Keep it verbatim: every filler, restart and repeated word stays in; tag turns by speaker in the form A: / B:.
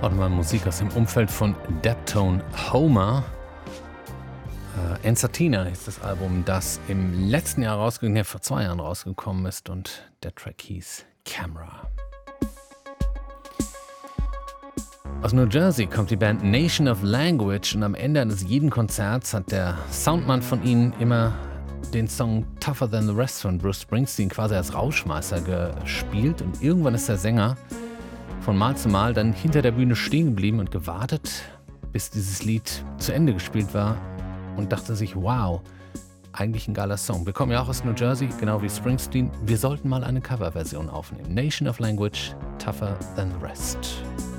A: Auch nochmal Musik aus dem Umfeld von Deptone Homer. Äh, Ensatina ist das Album, das im letzten Jahr rausgekommen, nee, vor zwei Jahren rausgekommen ist und der Track hieß Camera. Aus New Jersey kommt die Band Nation of Language und am Ende eines jeden Konzerts hat der Soundmann von ihnen immer den Song Tougher Than the Rest von Bruce Springsteen quasi als Rauschmeißer gespielt und irgendwann ist der Sänger von Mal zu Mal dann hinter der Bühne stehen geblieben und gewartet, bis dieses Lied zu Ende gespielt war und dachte sich, wow, eigentlich ein geiler Song. Wir kommen ja auch aus New Jersey, genau wie Springsteen. Wir sollten mal eine Coverversion aufnehmen. Nation of Language, Tougher Than the Rest.